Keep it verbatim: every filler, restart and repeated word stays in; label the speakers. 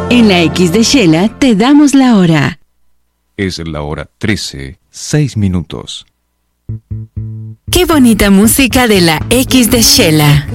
Speaker 1: En la X de Shela te damos la hora.
Speaker 2: Es la hora trece, seis minutos.
Speaker 1: Qué bonita música de la X de Shela.